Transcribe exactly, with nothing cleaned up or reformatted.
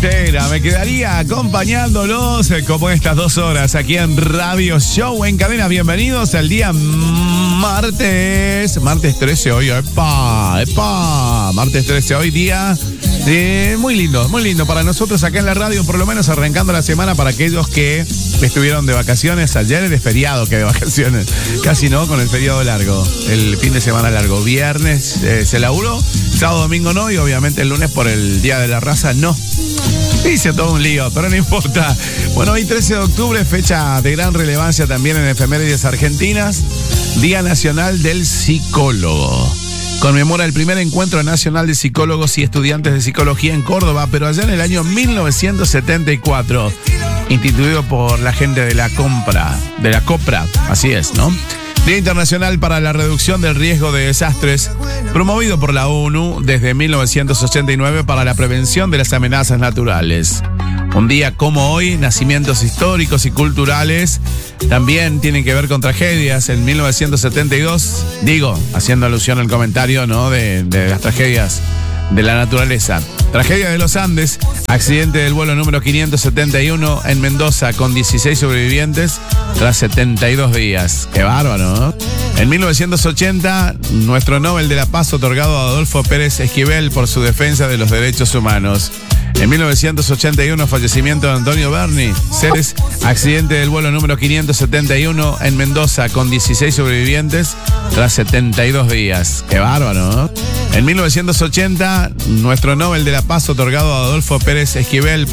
entera. Me quedaría acompañándolos eh, como estas dos horas aquí en Radio Show en Cadena. Bienvenidos al día martes. Martes trece hoy. ¡Epa! ¡Epa! Martes trece hoy, día eh, muy lindo, muy lindo para nosotros acá en la radio, por lo menos arrancando la semana para aquellos que estuvieron de vacaciones. Ayer de feriado que de vacaciones. Casi no, con el feriado largo. El fin de semana largo. Viernes eh, se laburó. Sábado, domingo no. Y obviamente el lunes por el Día de la Raza no. Hice todo un lío, pero no importa. Bueno, hoy trece de octubre, fecha de gran relevancia también en efemérides argentinas. Día Nacional del Psicólogo. Conmemora el primer encuentro nacional de psicólogos y estudiantes de psicología en Córdoba, pero allá en el año mil novecientos setenta y cuatro, instituido por la gente de la compra, de la COPRA, así es, ¿no? Día Internacional para la Reducción del Riesgo de Desastres, promovido por la ONU desde mil novecientos ochenta y nueve para la prevención de las amenazas naturales. Un día como hoy, nacimientos históricos y culturales también tienen que ver con tragedias. En mil novecientos setenta y dos, digo, haciendo alusión al comentario, ¿no?, de, de las tragedias de la naturaleza. Tragedia de los Andes, accidente del vuelo número quinientos setenta y uno en Mendoza con dieciséis sobrevivientes tras setenta y dos días. Qué bárbaro, ¿no? En mil novecientos ochenta, nuestro Nobel de la Paz otorgado a Adolfo Pérez Esquivel por su defensa de los derechos humanos. En mil novecientos ochenta y uno, fallecimiento de Antonio Berni. Ceres, accidente del vuelo número quinientos setenta y uno en Mendoza con dieciséis sobrevivientes tras setenta y dos días. Qué bárbaro, ¿no? En mil novecientos ochenta, nuestro Nobel de la Paz otorgado a Adolfo Pérez Esquivel por